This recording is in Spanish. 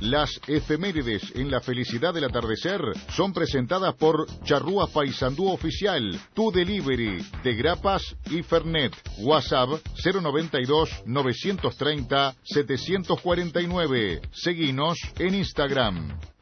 Las efemérides en la felicidad del atardecer son presentadas por Charrúa Paysandú Oficial, Tu Delivery de grapas y Fernet. WhatsApp 092-930-749. Seguinos en Instagram.